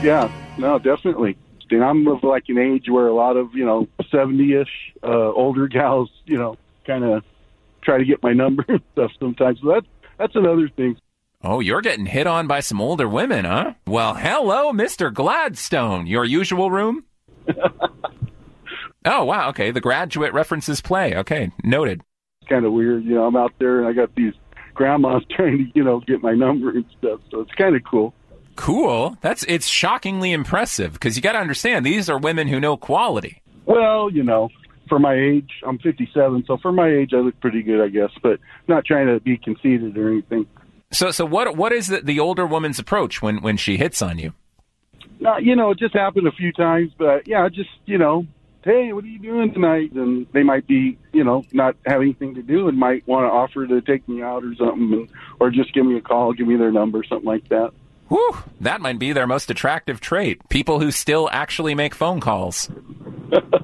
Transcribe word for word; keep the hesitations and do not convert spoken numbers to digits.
Yeah, no, definitely. And I'm of like an age where a lot of, you know, seventy-ish uh, older gals, you know, kind of try to get my number and stuff sometimes. So that's, that's another thing. Oh, you're getting hit on by some older women, huh? Well, hello, Mister Gladstone. Your usual room? Oh, wow. Okay. The graduate references play. Okay. Noted. It's kind of weird. You know, I'm out there and I got these grandmas trying to, you know, get my number and stuff. So it's kind of cool. Cool. That's it's shockingly impressive because you got to understand these are women who know quality. Well, you know, for my age, I'm fifty-seven. So for my age, I look pretty good, I guess, but not trying to be conceited or anything. So, so what? What is the, the older woman's approach when, when she hits on you? Uh, you know, it just happened a few times, but yeah, just, you know, hey, what are you doing tonight? And they might be, you know, not have anything to do and might want to offer to take me out or something, and, or just give me a call, give me their number, something like that. Whew, that might be their most attractive trait. People who still actually make phone calls.